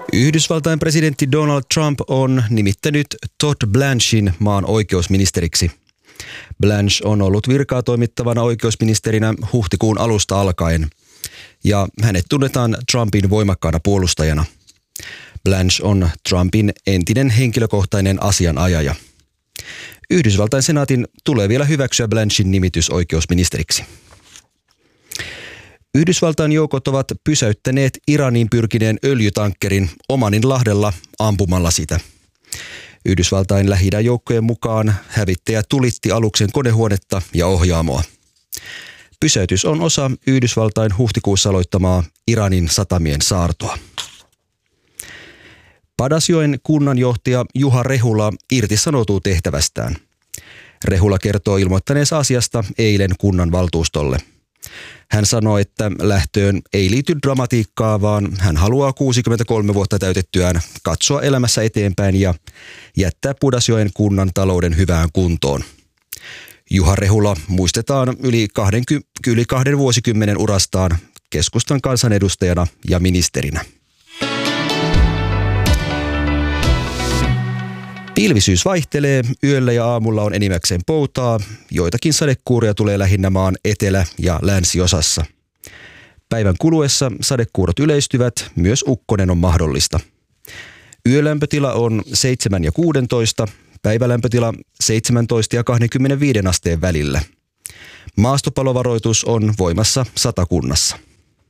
Yhdysvaltain presidentti Donald Trump on nimittänyt Todd Blanchin maan oikeusministeriksi. Blanche on ollut virkaa toimittavana oikeusministerinä huhtikuun alusta alkaen, ja hänet tunnetaan Trumpin voimakkaana puolustajana. Blanche on Trumpin entinen henkilökohtainen asianajaja. Yhdysvaltain senaatin tulee vielä hyväksyä Blanchin nimitys oikeusministeriksi. Yhdysvaltain joukot ovat pysäyttäneet Iraniin pyrkineen öljytankkerin Omaninlahdella ampumalla sitä. Yhdysvaltain Lähi-idän joukkojen mukaan hävittäjä tulitti aluksen konehuonetta ja ohjaamoa. Pysäytys on osa Yhdysvaltain huhtikuussa aloittamaa Iranin satamien saartoa. Padasjoen kunnanjohtaja Juha Rehula irtisanoutuu tehtävästään. Rehula kertoo ilmoittaneensa asiasta eilen kunnanvaltuustolle. Hän sanoi, että lähtöön ei liity dramatiikkaa, vaan hän haluaa 63 vuotta täytettyään katsoa elämässä eteenpäin ja jättää Pudasjoen kunnan talouden hyvään kuntoon. Juha Rehula muistetaan yli kahden vuosikymmenen urastaan keskustan kansanedustajana ja ministerinä. Pilvisyys vaihtelee, yöllä ja aamulla on enimmäkseen poutaa, joitakin sadekuuria tulee lähinnä maan etelä- ja länsiosassa. Päivän kuluessa sadekuurot yleistyvät, myös ukkonen on mahdollista. Yölämpötila on 7 ja 16, päivälämpötila 17 ja 25 asteen välillä. Maastopalovaroitus on voimassa Satakunnassa.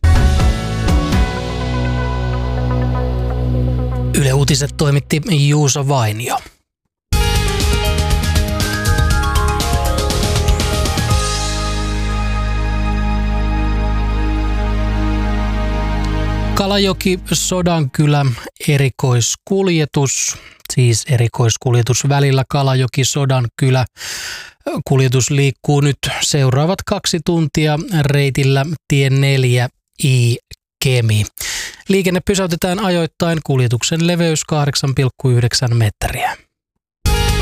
Yle Uutiset toimitti Juuso Vainio. Kalajoki Sodankylä erikoiskuljetus, siis erikoiskuljetus välillä Kalajoki Sodankylä. Kuljetus liikkuu nyt seuraavat 2 tuntia reitillä tie 4 I Kemi. Liikenne pysäytetään ajoittain, kuljetuksen leveys 8,9 metriä.